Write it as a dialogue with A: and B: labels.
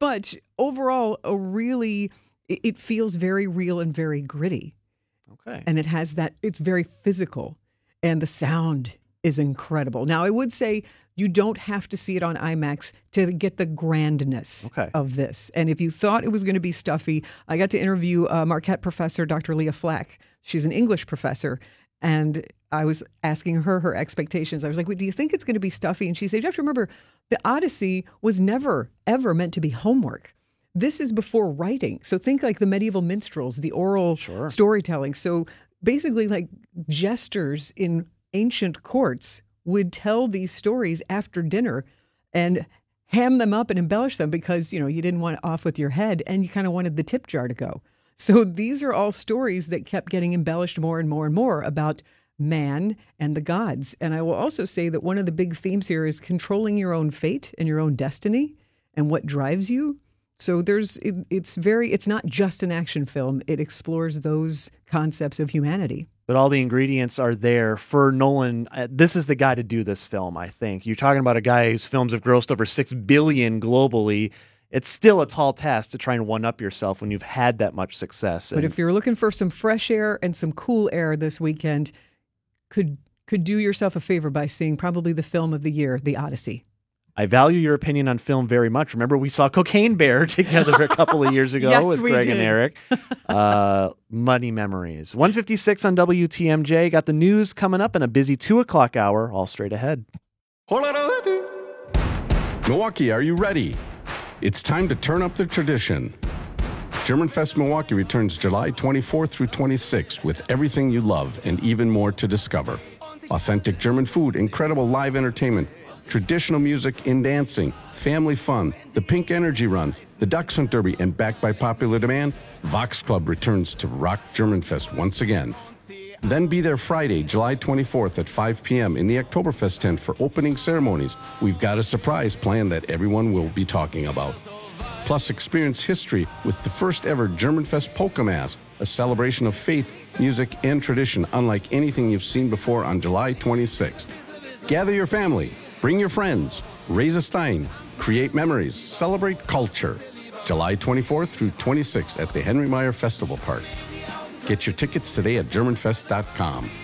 A: But overall, it feels very real and very gritty.
B: Okay.
A: And it has it's very physical, and the sound is incredible. Now, I would say you don't have to see it on IMAX to get the grandness of this. And if you thought it was going to be stuffy, I got to interview Marquette professor, Dr. Leah Flack. She's an English professor. And I was asking her expectations. I was like, do you think it's going to be stuffy? And she said, you have to remember, the Odyssey was never, ever meant to be homework. This is before writing. So think like the medieval minstrels, the oral storytelling. So basically like jesters in ancient courts would tell these stories after dinner and ham them up and embellish them because, you didn't want it off with your head and you kind of wanted the tip jar to go. So these are all stories that kept getting embellished more and more and more about man and the gods. And I will also say that one of the big themes here is controlling your own fate and your own destiny and what drives you. So it's not just an action film. It explores those concepts of humanity.
B: But all the ingredients are there for Nolan. This is the guy to do this film, I think. You're talking about a guy whose films have grossed over $6 billion globally. It's still a tall task to try and one-up yourself when you've had that much success.
A: But if you're looking for some fresh air and some cool air this weekend, could do yourself a favor by seeing probably the film of the year, The Odyssey.
B: I value your opinion on film very much. Remember, we saw Cocaine Bear together a couple of years ago with Greg and Eric. Muddy memories. 1:56 on WTMJ. Got the news coming up in a busy 2 o'clock hour, all straight ahead.
C: Milwaukee, are you ready? It's time to turn up the tradition. Germanfest Milwaukee returns July 24th through 26th with everything you love and even more to discover. Authentic German food, incredible live entertainment, traditional music and dancing, family fun, the Pink Energy Run, the Dachshund Derby, and backed by popular demand, Vox Club returns to rock Germanfest once again. Then be there Friday, July 24th at 5 p.m. in the Oktoberfest tent for opening ceremonies. We've got a surprise planned that everyone will be talking about. Plus, experience history with the first ever Germanfest Polka Mass, a celebration of faith, music, and tradition unlike anything you've seen before on July 26th. Gather your family, bring your friends, raise a stein, create memories, celebrate culture. July 24th through 26th at the Henry Meyer Festival Park. Get your tickets today at Germanfest.com.